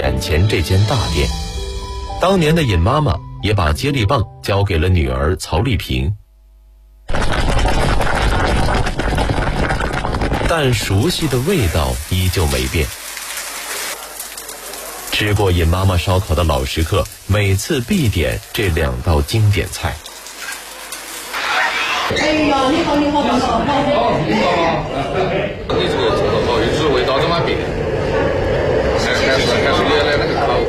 眼前这间大店。当年的尹妈妈也把接力棒交给了女儿曹丽萍，但熟悉的味道依旧没变。吃过尹妈妈烧烤的老食客每次必点这2道经典菜。 哎呀，你好，你好，你好， 你这个做的好，就是味道怎么变？还是原来那个好。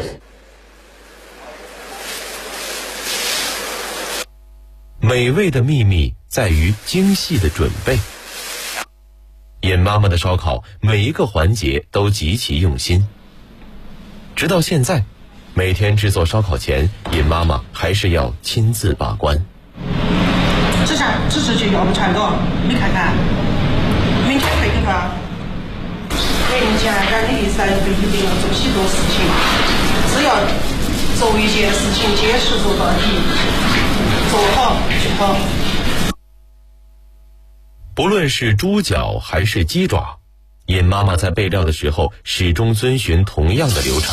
美味的秘密在于精细的准备。尹妈妈的烧烤每一个环节都极其用心，直到现在，每天制作烧烤前，尹妈妈还是要亲自把关。 这是就要不传到，你看看，明天会给他。人家干的噻，就一定要做许多事情，只要做一件事情坚持做到底，做好就好。 不论是猪脚还是鸡爪，尹妈妈在备料的时候始终遵循同样的流程。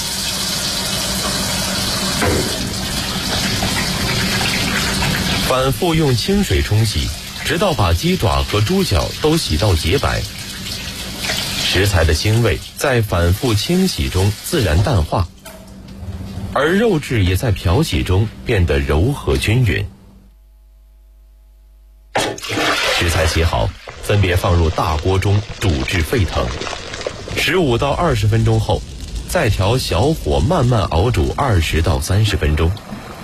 反复用清水冲洗，直到把鸡爪和猪脚都洗到洁白。食材的腥味在反复清洗中自然淡化，而肉质也在漂洗中变得柔和均匀。食材洗好，分别放入大锅中煮至沸腾，15到20分钟后，再调小火慢慢熬煮20到30分钟。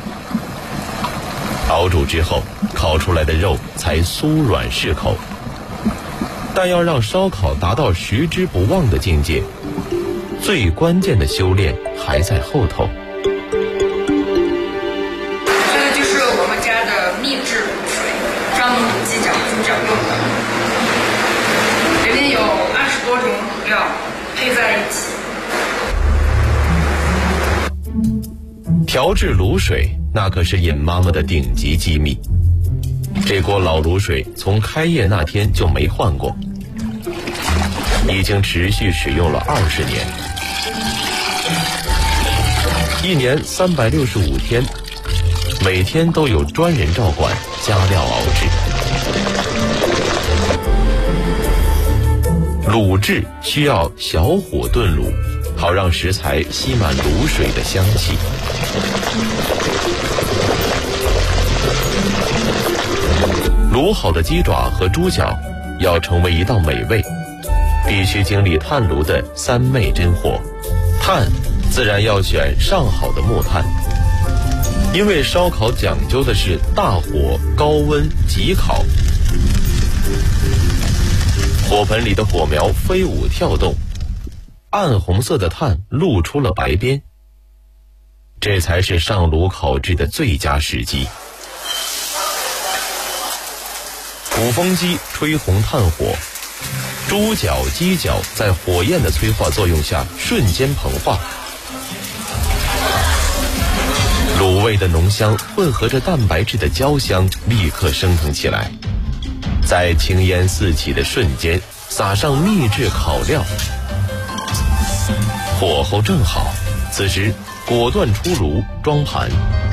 熬煮之后，烤出来的肉才酥软适口。但要让烧烤达到食之不忘的境界，最关键的修炼还在后头。 这个就是我们家的秘制卤水，专门卤鸡脚、猪脚用的，里面有20多种卤料配在一起。 调制卤水，那可是尹妈妈的顶级机密。这锅老卤水从开业那天就没换过，已经持续使用了20年。1年365天，每天都有专人照管，加料熬制。卤制需要小火炖卤，好让食材吸满卤水的香气。卤好的鸡爪和猪脚要成为一道美味，必须经历炭炉的3昧真火。炭自然要选上好的木炭，因为烧烤讲究的是大火高温急烤，火盆里的火苗飞舞跳动，暗红色的炭露出了白边，这才是上炉烤制的最佳时机。鼓风机吹红炭火，猪脚、鸡脚在火焰的催化作用下瞬间膨化，卤味的浓香混合着蛋白质的焦香立刻升腾起来，在青烟四起的瞬间撒上秘制烤料，火候正好，此时果断出炉装盘。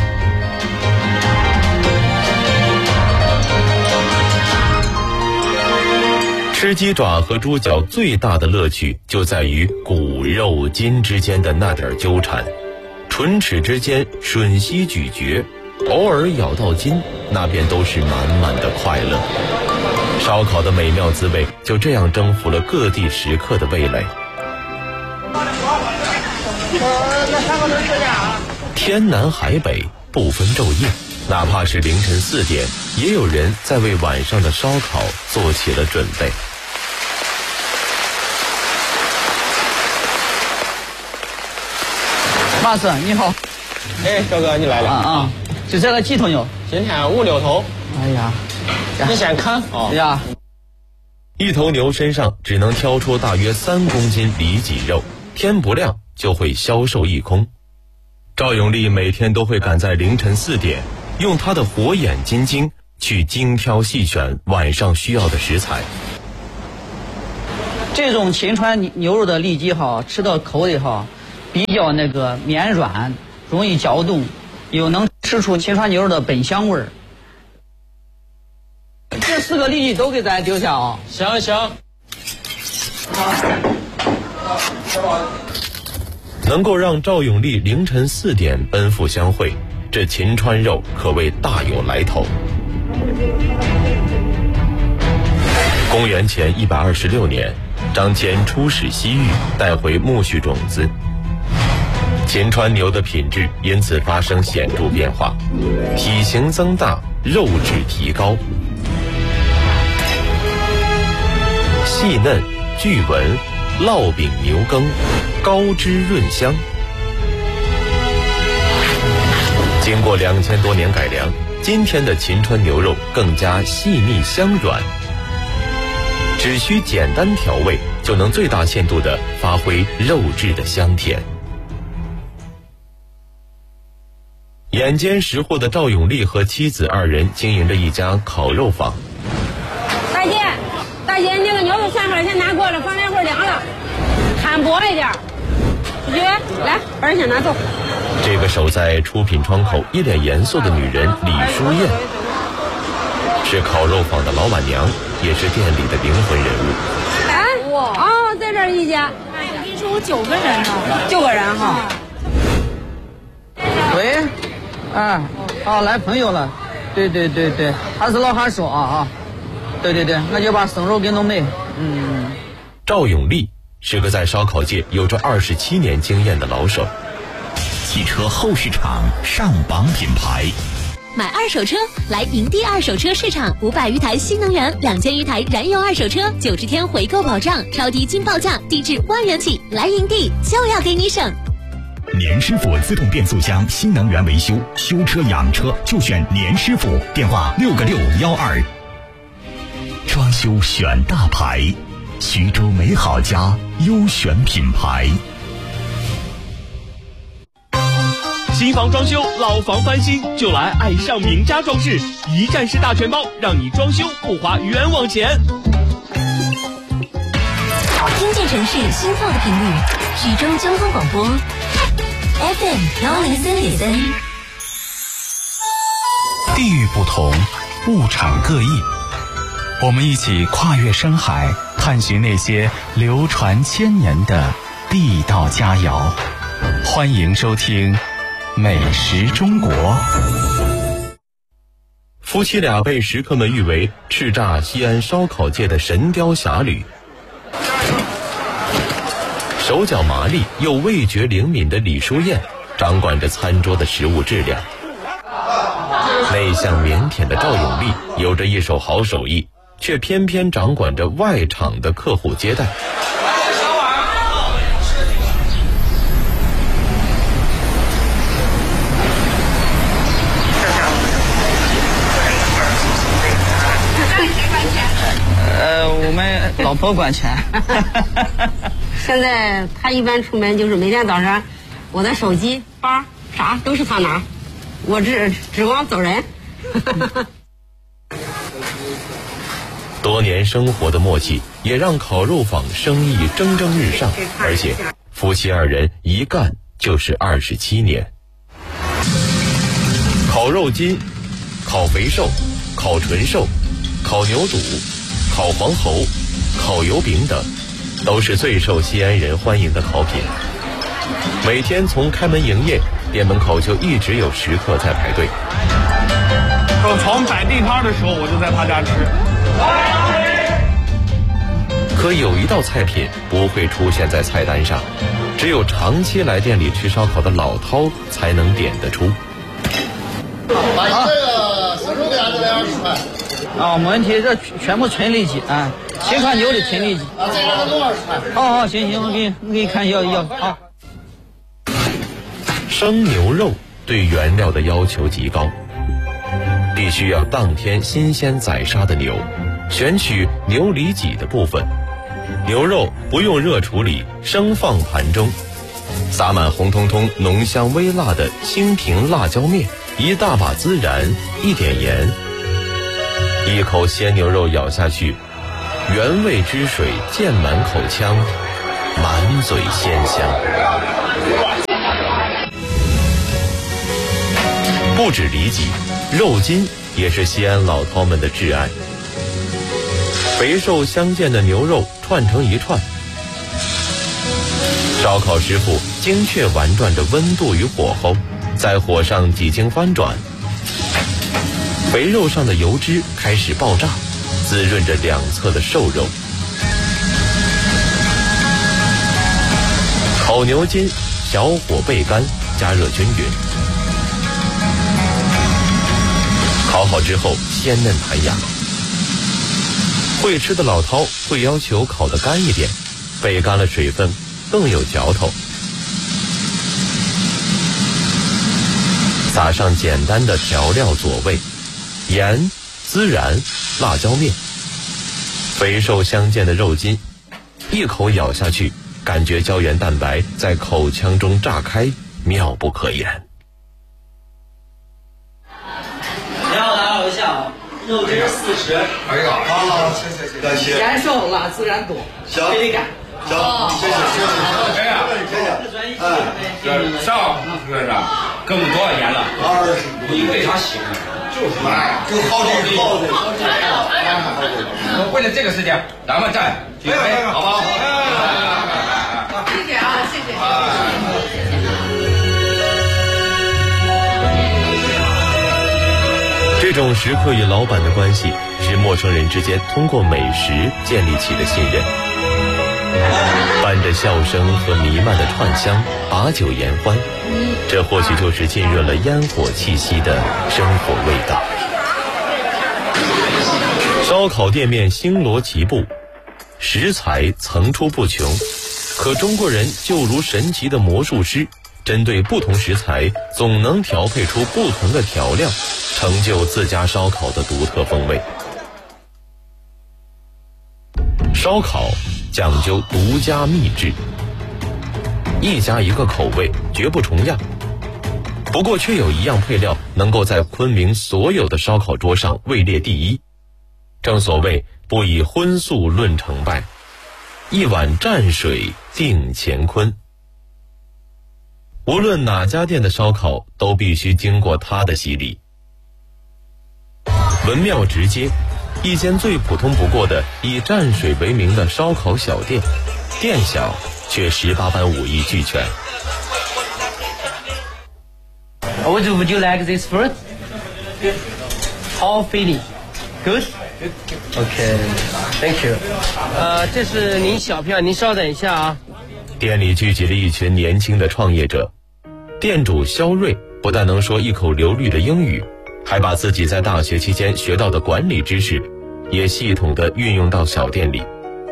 吃鸡爪和猪脚最大的乐趣就在于骨肉筋之间的那点纠缠，唇齿之间吮吸咀嚼，偶尔咬到筋，那便都是满满的快乐。烧烤的美妙滋味就这样征服了各地食客的味蕾。天南海北不分昼夜，哪怕是凌晨4点，也有人在为晚上的烧烤做起了准备。 马师你好。 哎，赵哥你来了就这个几头牛？ 今天5、6头。 哎呀， 你先看哎呀， 一头牛身上只能挑出大约3公斤里脊肉，天不亮就会销售一空。赵永利每天都会赶在凌晨4点，用他的火眼金睛去精挑细选晚上需要的食材。 这种秦川牛肉的里脊哈，吃到口里哈， 比较那个绵软，容易嚼动，又能吃出秦川牛肉的本香味儿。这4个例句都给咱丢下啊！ 行行。 能够让赵永利凌晨4点奔赴相会，这秦川肉可谓大有来头。公元前126年，张骞出使西域，带回苜蓿种子，秦川牛的品质因此发生显著变化，体型增大，肉质提高，细嫩巨纹，烙饼牛羹，高脂润香。经过2000多年改良，今天的秦川牛肉更加细腻香软，只需简单调味，就能最大限度地发挥肉质的香甜。眼尖识货的赵永利和妻子2人经营着一家烤肉坊。 大姐，那个牛肉涮出来先拿过来，放那会儿凉了，摊薄一点。同学，来，把人先拿走。 这个守在出品窗口一脸严肃的女人李淑燕，是烤肉坊的老板娘，也是店里的灵魂人物。 哎，哦，在这儿一家， 我跟你说，我9个人呢 ，9个人哈。 喂，来朋友了，对，还是老汉说啊，对，那就把生肉给弄没。 赵永利是个在烧烤界有着27年经验的老手， 汽车后市场上榜品牌。 买二手车来营地二手车市场，500余台新能源，2000余台燃油二手车，90天回购保障，超低金报价，低至1万元起。来营地就要给你省。 年师傅自动变速箱新能源维修，修车养车就选年师傅，电话6个612。装修选大牌，徐州美好家优选品牌。 新房装修，老房翻新，就来爱上名家装饰，一站式大全包，让你装修不花冤枉钱。 听见城市心跳的频率，徐州交通广播 FM103.3。 地域不同，物产各异，我们一起跨越深海，探寻那些流传千年的地道佳肴。欢迎收听美食中国。 夫妻俩被食客们誉为叱咤西安烧烤界的神雕侠侣。手脚麻利又味觉灵敏的李淑燕掌管着餐桌的食物质量，内向腼腆的赵永利有着一手好手艺，却偏偏掌管着外场的客户接待。 我们老婆管钱。 现在他一般出门就是每天早上，我的手机、包啥都是他拿，我只光走人。 多年生活的默契也让烤肉坊生意蒸蒸日上，而且夫妻2人一干就是27年。烤肉筋、烤肥瘦、烤纯瘦、烤牛肚、烤黄喉、烤油饼等，都是最受西安人欢迎的烤品。每天从开门营业，店门口就一直有食客在排队。 从摆地摊的时候，我就在他家吃。 可有一道菜品不会出现在菜单上，只有长期来店里吃烧烤的老饕才能点得出。 把这个生肉给俺这边20块。 没问题，这全部纯里脊啊，秦川牛的纯里脊。 这个弄20块。 好，行，我给你看要好。 生牛肉对原料的要求极高，必须要当天新鲜宰杀的牛，选取牛里脊的部分。牛肉不用热处理，生放盘中，撒满红彤彤、浓香微辣的清平辣椒面，一大把孜然，一点盐。一口鲜牛肉咬下去，原味汁水溅满口腔，满嘴鲜香。 不止里脊，肉筋也是西安老饕们的挚爱。肥瘦相间的牛肉串成一串，烧烤师傅精确玩转着温度与火候，在火上几经翻转，肥肉上的油脂开始爆炸，滋润着两侧的瘦肉。烤牛筋小火焙干，加热均匀，烤好之后鲜嫩弹牙。会吃的老饕会要求烤得干一点，焙干了水分更有嚼头。撒上简单的调料佐味，盐、孜然、辣椒面，肥瘦相间的肉筋，一口咬下去，感觉胶原蛋白在口腔中炸开，妙不可言。 你好，来我一下，肉汁40。 哎呀，好，谢，感谢。 盐少，辣孜然多， 行， 非得干。 行，谢谢。 哎呀，上这是跟我们多少年了？25。你为啥喜欢？就是就好这。 为了这个事情，咱们站举杯，好不好？ 谢谢啊，谢谢。 这种食客与老板的关系，是陌生人之间通过美食建立起的信任。伴着笑声和弥漫的串香，把酒言欢，这或许就是浸润了烟火气息的生活味道。烧烤店面星罗棋布，食材层出不穷，可中国人就如神奇的魔术师，针对不同食材，总能调配出不同的调料，成就自家烧烤的独特风味。烧烤讲究独家秘制，一家一个口味，绝不重样。不过却有一样配料能够在昆明所有的烧烤桌上位列第一。正所谓不以荤素论成败，一碗蘸水定乾坤。无论哪家店的烧烤都必须经过它的洗礼。文庙直街，一间最普通不过的以蘸水为名的烧烤小店，店小却18般武艺俱全。 Would you like this fruit? How feeling? Good? Okay, thank you. 这是您小票，您稍等一下啊。 店里聚集了一群年轻的创业者，店主肖瑞不但能说一口流利的英语，还把自己在大学期间学到的管理知识也系统地运用到小店里。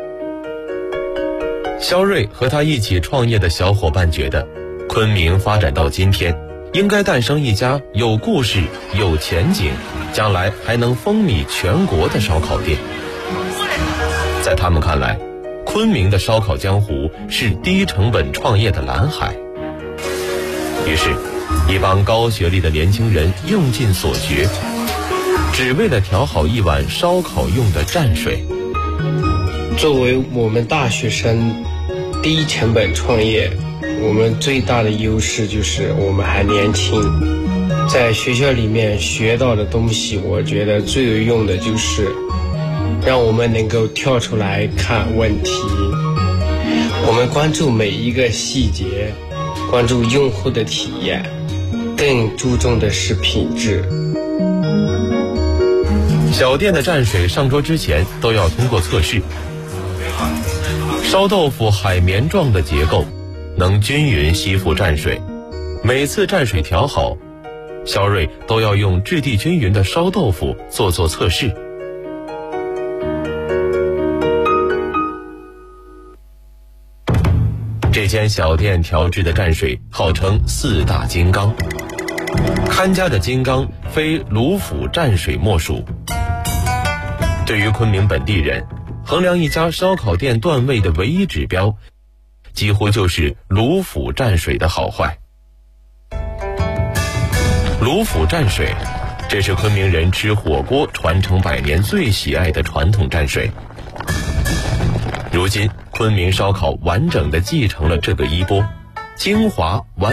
肖瑞和他一起创业的小伙伴觉得，昆明发展到今天，应该诞生一家有故事、有前景，将来还能风靡全国的烧烤店。在他们看来，昆明的烧烤江湖是低成本创业的蓝海。于是，一帮高学历的年轻人用尽所学，只为了调好一碗烧烤用的蘸水。 作为我们大学生，低成本创业，我们最大的优势就是我们还年轻。在学校里面学到的东西，我觉得最有用的就是让我们能够跳出来看问题。我们关注每一个细节，关注用户的体验，更注重的是品质。 小店的蘸水上桌之前都要通过测试。烧豆腐海绵状的结构能均匀吸附蘸水，每次蘸水调好，肖瑞都要用质地均匀的烧豆腐做测试。这间小店调制的蘸水号称4大金刚，看家的金刚非鲁府蘸水莫属。对于昆明本地人，衡量一家烧烤店段位的唯一指标，几乎就是鲁府蘸水的好坏。鲁府蘸水，这是昆明人吃火锅传承100年最喜爱的传统蘸水。如今昆明烧烤完整地继承了这个衣钵，精华完